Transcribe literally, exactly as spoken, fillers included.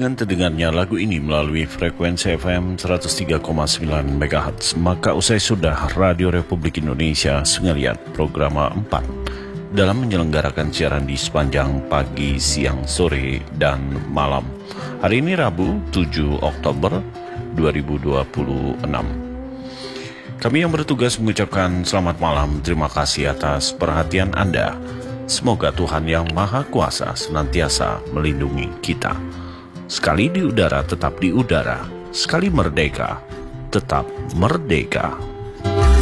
Dengan terdengarnya lagu ini melalui frekuensi F M seratus tiga koma sembilan megahertz, maka usai sudah Radio Republik Indonesia Sengeliat program empat dalam menyelenggarakan siaran di sepanjang pagi, siang, sore, dan malam. Hari ini Rabu tujuh Oktober dua ribu dua puluh enam. Kami yang bertugas mengucapkan selamat malam, terima kasih atas perhatian Anda. Semoga Tuhan Yang Maha Kuasa senantiasa melindungi kita. Sekali di udara tetap di udara, sekali merdeka tetap merdeka.